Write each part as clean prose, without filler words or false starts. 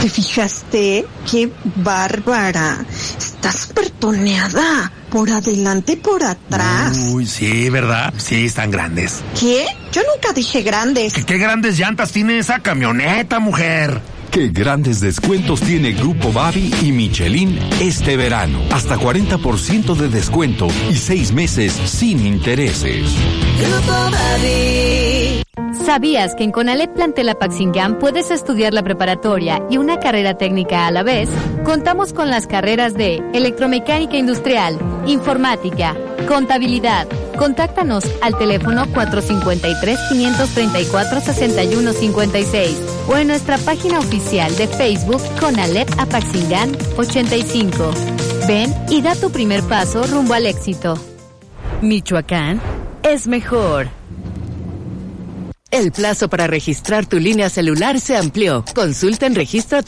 ¿Te fijaste? ¡Qué bárbara! Estás pertoneada. Por adelante y por atrás. Uy, sí, ¿verdad? Sí, están grandes. ¿Qué? Yo nunca dije grandes. ¿Qué grandes llantas tiene esa camioneta, mujer? Qué grandes descuentos tiene Grupo Babi y Michelin este verano. Hasta 40% de descuento y 6 meses sin intereses. Grupo Babi. ¿Sabías que en Conalep Plantel Apaxingán puedes estudiar la preparatoria y una carrera técnica a la vez? Contamos con las carreras de Electromecánica Industrial, Informática, Contabilidad. Contáctanos al teléfono 453-534-6156 o en nuestra página oficial de Facebook Conalep Apaxingán 85. Ven y da tu primer paso rumbo al éxito. Michoacán es mejor. El plazo para registrar tu línea celular se amplió. Consulta en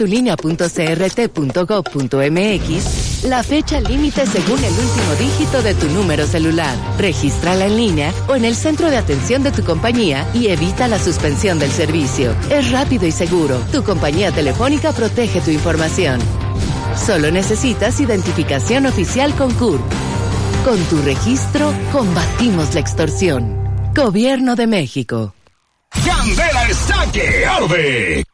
registratulinea.crt.gov.mx la fecha límite según el último dígito de tu número celular. Regístrala en línea o en el centro de atención de tu compañía y evita la suspensión del servicio. Es rápido y seguro. Tu compañía telefónica protege tu información. Solo necesitas identificación oficial con CURP. Con tu registro, combatimos la extorsión. Gobierno de México. Candela está que arde.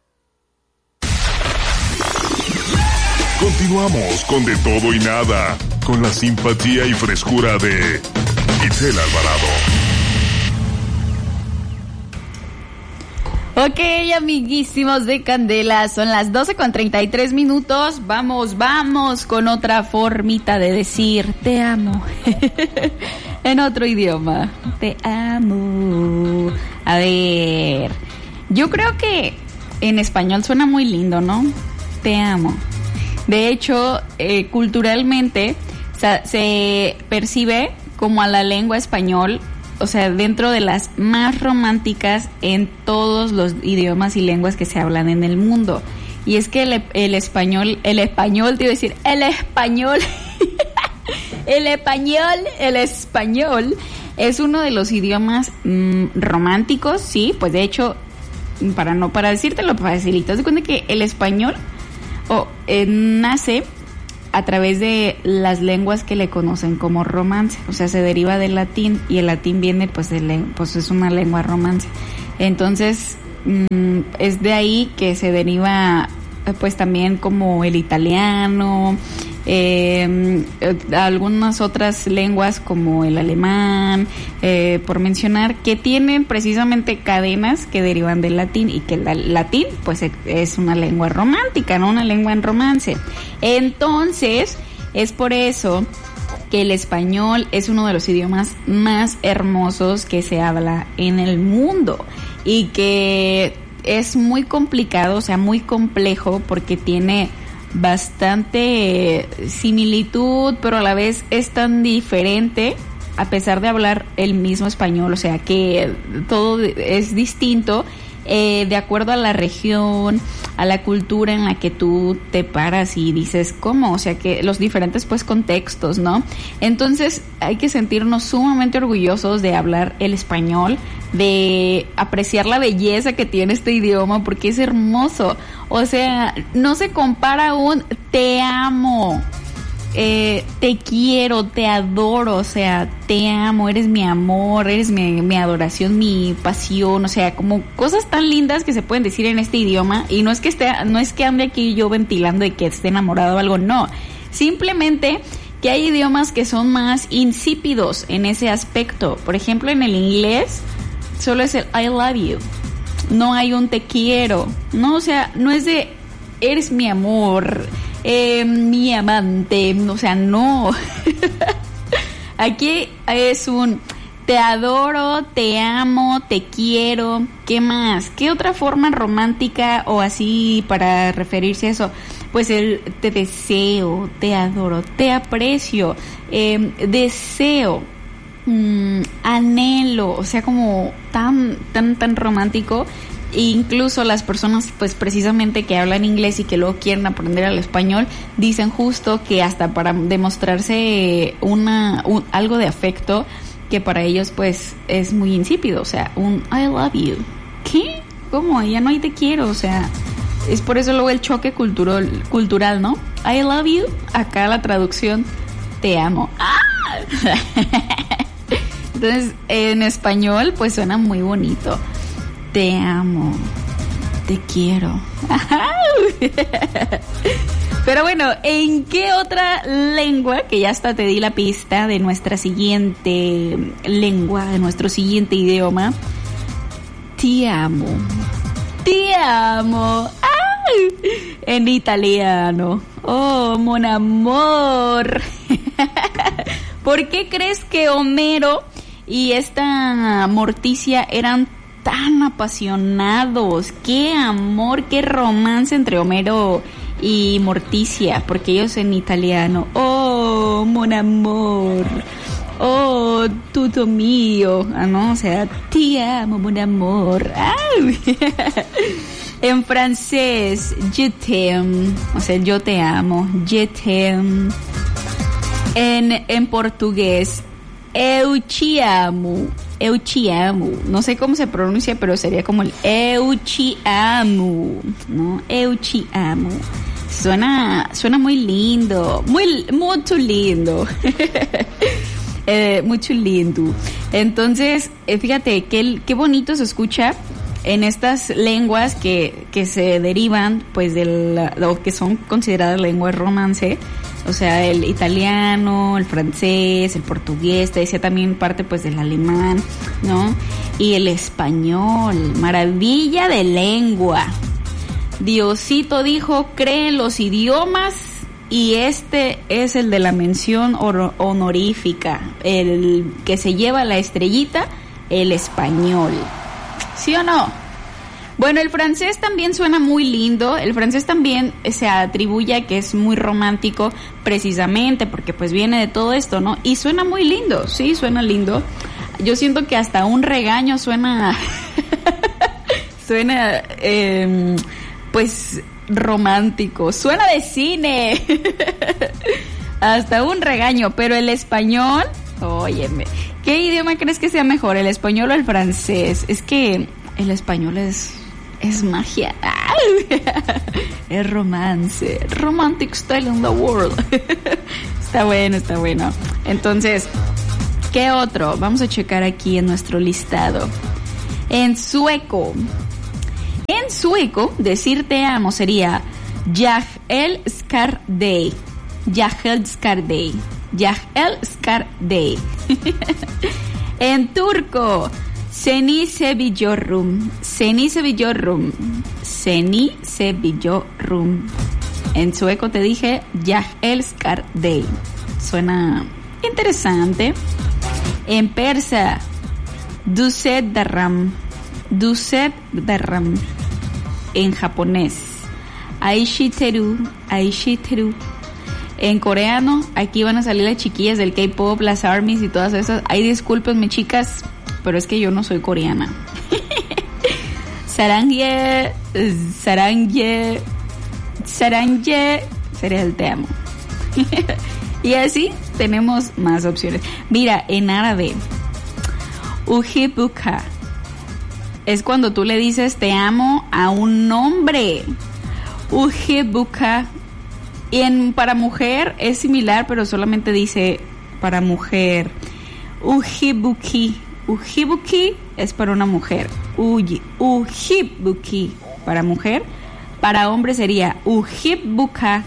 Continuamos con De Todo y Nada, con la simpatía y frescura de Itzel Alvarado. Ok, amiguísimos de Candela, son las 12:33. Vamos con otra formita de decir te amo. En otro idioma. Te amo. A ver, yo creo que en español suena muy lindo, ¿no? Te amo. De hecho, culturalmente se percibe como a la lengua español, o sea, dentro de las más románticas en todos los idiomas y lenguas que se hablan en el mundo. Y es que el español, te iba a decir, el español es uno de los idiomas románticos, sí, pues de hecho, para decírtelo facilito, haz de cuenta que el español nace a través de las lenguas que le conocen como romance, o sea, se deriva del latín y el latín viene pues es una lengua romance. Entonces, es de ahí que se deriva pues también como el italiano, algunas otras lenguas como el alemán, por mencionar, que tienen precisamente cadenas que derivan del latín y que el latín pues es una lengua romántica, no una lengua en romance. Entonces es por eso que el español es uno de los idiomas más hermosos que se habla en el mundo y que es muy complicado, o sea, muy complejo, porque tiene bastante similitud, pero a la vez es tan diferente a pesar de hablar el mismo español, o sea que todo es distinto de acuerdo a la región, a la cultura en la que tú te paras y dices cómo, o sea que los diferentes pues contextos, ¿no? Entonces hay que sentirnos sumamente orgullosos de hablar el español, de apreciar la belleza que tiene este idioma, porque es hermoso, o sea, no se compara un te amo, te quiero, te adoro, o sea, te amo, eres mi amor, eres mi adoración, mi pasión, o sea, como cosas tan lindas que se pueden decir en este idioma. Y no es que ande aquí yo ventilando de que esté enamorado o algo, no, simplemente que hay idiomas que son más insípidos en ese aspecto. Por ejemplo, en el inglés solo es el I love you, no hay un te quiero, no, o sea, no es de eres mi amor, mi amante, o sea, no. Aquí es un te adoro, te amo, te quiero. ¿Qué más? ¿Qué otra forma romántica o así para referirse a eso? Pues el te deseo, te adoro, te aprecio, deseo, anhelo, o sea, como tan romántico. Incluso las personas pues precisamente que hablan inglés y que luego quieren aprender el español dicen justo que hasta para demostrarse algo de afecto, que para ellos pues es muy insípido, o sea, un I love you. ¿Qué? ¿Cómo? Ya no hay te quiero, o sea, Es por eso luego el choque cultural, ¿no? I love you, acá la traducción, te amo. ¡Ah! Entonces, en español, pues suena muy bonito. Te amo, te quiero. Pero bueno, ¿en qué otra lengua, que ya hasta te di la pista de nuestra siguiente lengua, de nuestro siguiente idioma? Ti amo. Ti amo. ¡Ay! En italiano. Oh, mon amor. ¿Por qué crees que Homero y esta Morticia eran tan apasionados? Qué amor, qué romance entre Homero y Morticia, porque ellos en italiano, oh, mon amor, oh, tutto mio, ¿no? O sea, ti amo, mon amor. ¡Ay! En francés, je t'aime, o sea, yo te amo, je t'aime. En portugués, eu te amo, eu te amo. No sé cómo se pronuncia, pero sería como el eu te amo, ¿no? Eu te amo. Suena muy lindo, mucho lindo. Mucho lindo. Entonces, fíjate qué bonito se escucha en estas lenguas que se derivan, pues, lo que son consideradas lenguas romance. O sea, el italiano, el francés, el portugués, te decía también parte pues del alemán, ¿no? Y el español, maravilla de lengua. Diosito dijo, cree en los idiomas, y este es el de la mención honorífica, el que se lleva la estrellita, el español. ¿Sí o no? Bueno, el francés también suena muy lindo. El francés también se atribuye a que es muy romántico, precisamente porque pues viene de todo esto, ¿no? Y suena muy lindo, sí, suena lindo. Yo siento que hasta un regaño suena pues romántico, suena de cine. Hasta un regaño. Pero el español, óyeme, ¿qué idioma crees que sea mejor, el español o el francés? Es que el español es magia. Es romance. Romantic style in the world. Está bueno. Entonces, ¿qué otro? Vamos a checar aquí en nuestro listado. En sueco, decir te amo sería Jag älskar dig. Jag älskar dig. Jag älskar dig. En turco, Seni seviyorum. Seni seviyorum. Seni seviyorum. En sueco te dije Jag älskar dig. Suena interesante. En persa, Duset daram. Duset daram. En japonés, Aishiteru. Aishiteru. En coreano, aquí van a salir las chiquillas del K-pop, las ARMYs y todas esas. Ay, discúlpenme, chicas, pero es que yo no soy coreana. Sarangye, sarangye, sarangye sería el te amo. Y así tenemos más opciones. Mira, en árabe, uhibuka es cuando tú le dices te amo a un hombre. Uhibuka. Y para mujer es similar, pero solamente dice para mujer. Uhibuki. Uhibuki es para una mujer. Uhibuki para mujer. Para hombre sería uhibuka.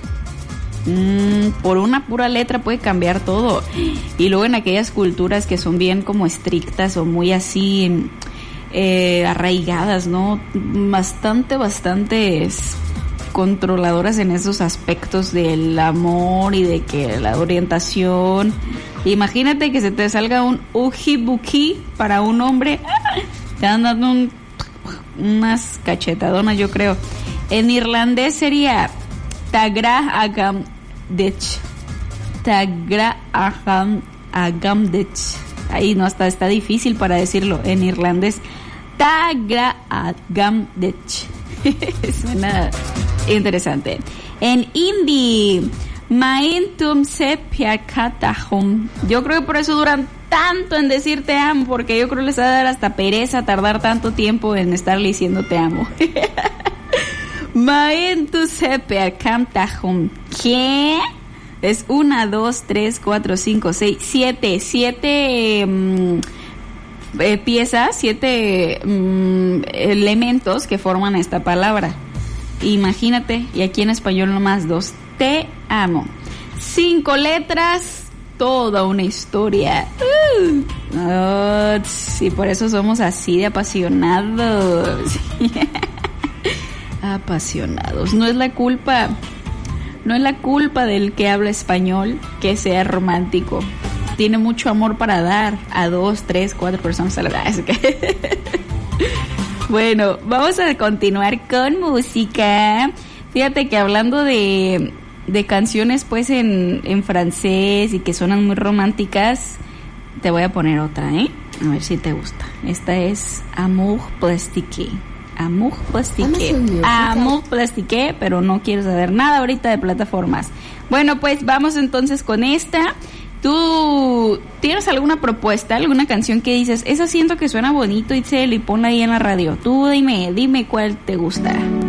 Por una pura letra puede cambiar todo. Y luego en aquellas culturas que son bien como estrictas o muy así arraigadas, ¿no? Bastante controladoras en esos aspectos del amor y de que la orientación. Imagínate que se te salga un ujibuki para un hombre, te van dando unas cachetadonas, yo creo. En irlandés sería tagra agamdech. Tagra agamdech. Ahí no está difícil para decirlo en irlandés. Tagra agamdech. Suena interesante. En hindi, Maintum se piakatahum. Yo creo que por eso duran tanto en decir te amo, porque yo creo que les va a dar hasta pereza tardar tanto tiempo en estarle diciendo te amo. Maen tu sepe camtajum. ¿Qué? Es 1, 2, 3, 4, 5, 6, 7 piezas, 7 elementos que forman esta palabra. Imagínate, y aquí en español nomás 2. Te amo. 5 letras, toda una historia. Sí, por eso somos así de apasionados. Apasionados. No es la culpa del que habla español que sea romántico. Tiene mucho amor para dar a 2, 3, 4 personas a la vez. Bueno, vamos a continuar con música. Fíjate que hablando de canciones pues en francés y que suenan muy románticas, te voy a poner otra, a ver si te gusta. Esta es Amour Plastique. Amour Plastique, pero no quiero saber nada ahorita de plataformas. Bueno, pues vamos entonces con esta. ¿Tú tienes alguna propuesta, alguna canción que dices, esa siento que suena bonito, Itzel, y ponla ahí en la radio? Tú dime cuál te gusta.